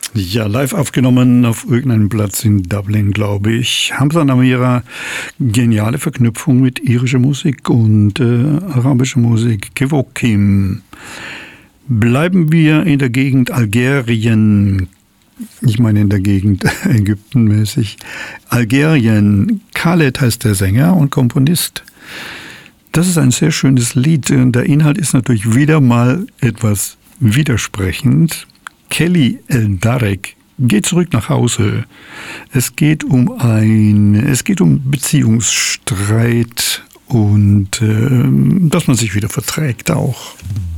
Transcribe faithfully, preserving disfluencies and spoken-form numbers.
Ja, live aufgenommen auf irgendeinem Platz in Dublin, glaube ich. Hamza Namira, geniale Verknüpfung mit irischer Musik und äh, arabischer Musik. Kevokim. Bleiben wir in der Gegend Algerien. Ich meine in der Gegend Ägypten mäßig. Algerien. Khaled heißt der Sänger und Komponist. Das ist ein sehr schönes Lied. Der Inhalt ist natürlich wieder mal etwas widersprechend. Kelly El-Darek geht zurück nach Hause. Es geht um ein, es geht um Beziehungsstreit und äh, dass man sich wieder verträgt auch.